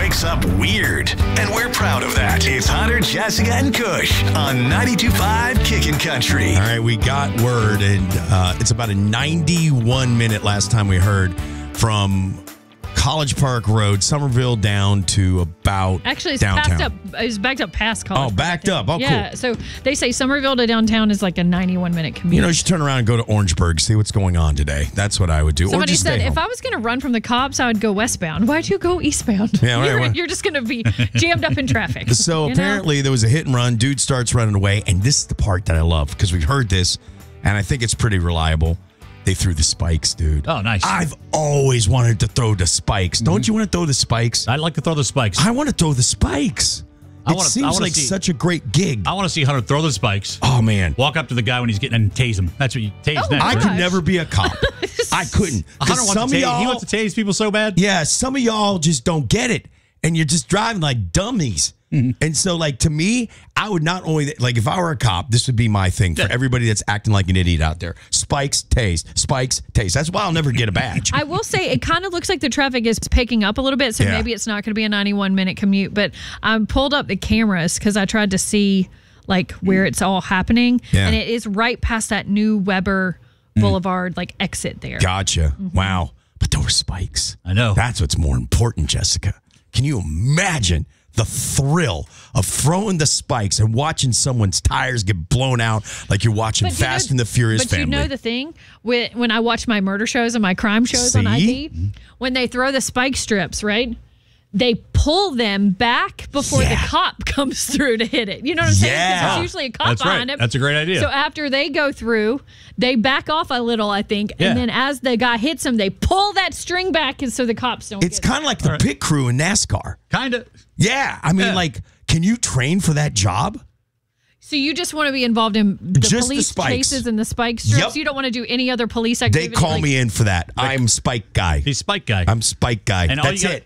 wakes up weird, and we're proud of that. It's Hunter, Jessica, and Kush on 92.5 Kickin' Country. All right, we got word, and it's about a 91-minute last time we heard from College Park Road, Somerville, down to about Actually, it's downtown. passed up. It's backed up past College. Oh, backed up. Oh, yeah, cool. so they say Somerville to downtown is like a 91-minute commute. You know, you should turn around and go to Orangeburg, see what's going on today. That's what I would do. Somebody or just said stay home. if I was going to run from the cops, I would go westbound. Why'd you go eastbound? Yeah, right, you're just going to be jammed up in traffic. So apparently there was a hit and run. Dude starts running away. And this is the part that I love because we've heard this, and I think it's pretty reliable. They threw the spikes, dude. Oh, nice. I've always wanted to throw the spikes. Don't you want to throw the spikes? I'd like to throw the spikes. I want to throw the spikes. It seems like such a great gig. I want to see Hunter throw the spikes. Oh, man. Walk up to the guy when he's getting and tase him. That's what you tase next. I right? could never be a cop. I couldn't. Hunter Some wants of to y'all, he wants to tase people so bad. yeah, some of y'all just don't get it. And you're just driving like dummies. And so, like, to me, I would not only, like, if I were a cop, this would be my thing for everybody that's acting like an idiot out there. Spikes, tase. Spikes, tase. That's why I'll never get a badge. I will say it kind of looks like the traffic is picking up a little bit, so Yeah. maybe it's not going to be a 91-minute commute. But I pulled up the cameras because I tried to see like where it's all happening, Yeah. and it is right past that new Weber Boulevard like exit there. Gotcha. Wow. But there were spikes. I know. That's what's more important, Jessica. Can you imagine the thrill of throwing the spikes and watching someone's tires get blown out like you're watching But you Fast know- and the Furious but Family? you know the thing, when I watch my murder shows and my crime shows on See? ID, when they throw the spike strips, right? They pull them back before the cop comes through to hit it. You know what I'm saying? 'Cause Yeah. there's usually a cop That's behind right. it. That's a great idea. So after they go through, they back off a little, I think, Yeah. and then as the guy hits them, they pull that string back, and so the cops don't. It's get kind of like the pit crew in NASCAR. Kind of. Yeah. I mean, Yeah. like, can you train for that job? So you just want to be involved in the Just the police spikes. chases and the spike strips? Yep. You don't want to do any other police They activity? call like- me in for that. I'm Spike Guy. He's Spike Guy. I'm Spike Guy. and all That's you got, it.